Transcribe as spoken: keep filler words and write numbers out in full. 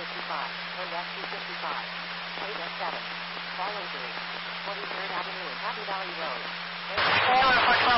fifty-five, and S two fifty-five. eight S seven. Follow through. twenty-third Avenue and Happy Valley Road.